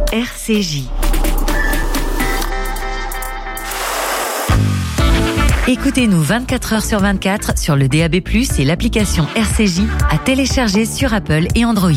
RCJ. Écoutez-nous 24 heures sur 24 sur le DAB+, et l'application RCJ à télécharger sur Apple et Android.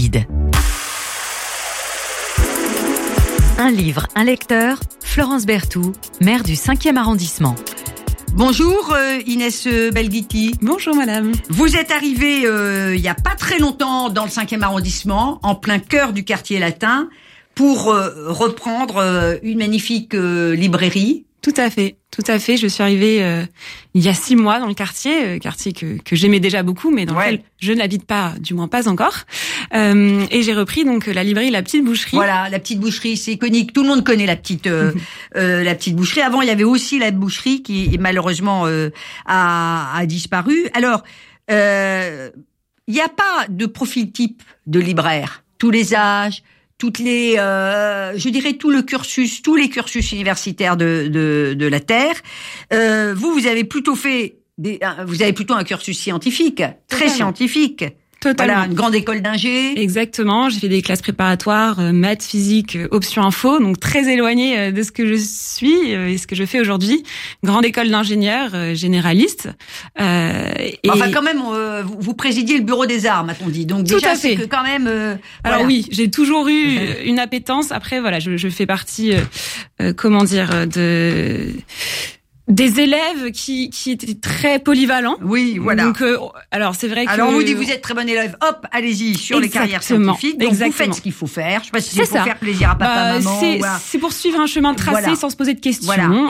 Un livre, un lecteur, Florence Berthoud, maire du 5e arrondissement. Bonjour Inès Belghiti. Bonjour madame. Vous êtes arrivée il n'y a pas très longtemps dans le 5e arrondissement, en plein cœur du quartier latin, pour reprendre une magnifique librairie. Tout à fait. Je suis arrivée il y a 6 mois dans le quartier que j'aimais déjà beaucoup, mais dans lequel je n'habite pas, du moins pas encore. Et j'ai repris donc la librairie La Petite Boucherie. Voilà, La Petite Boucherie, c'est iconique. Tout le monde connaît la petite boucherie. Avant, il y avait aussi la boucherie qui malheureusement a disparu. Alors, il n'y a pas de profil type de libraire. Tous les âges. Toutes les, je dirais tous les cursus universitaires de la Terre. Vous avez plutôt un cursus scientifique, très scientifique. Totalement. Voilà, une grande école d'ingé. Exactement. J'ai fait des classes préparatoires, maths, physique, option info, donc très éloignée de ce que je suis et ce que je fais aujourd'hui. Grande école d'ingénieur, généraliste. Enfin, quand même, vous présidiez le bureau des arts, m'a-t-on dit. Donc déjà, c'est que quand même. Alors voilà. oui, j'ai toujours eu une appétence. Après, voilà, je fais partie, des élèves qui étaient très polyvalents. Oui, voilà. Donc, alors c'est vrai que. Alors on vous dit vous êtes très bon élève, hop, allez-y sur les carrières scientifiques. Donc vous faites ce qu'il faut faire. Je sais pas si c'est pour faire plaisir à papa, maman. C'est pour suivre un chemin tracé sans se poser de questions. Voilà.